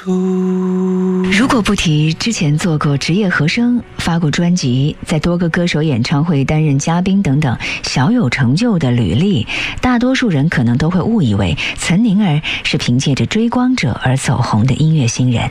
如果不提之前做过职业和声、发过专辑、在多个歌手演唱会担任嘉宾等等小有成就的履历，大多数人可能都会误以为岑宁儿是凭借着《追光者》而走红的音乐新人。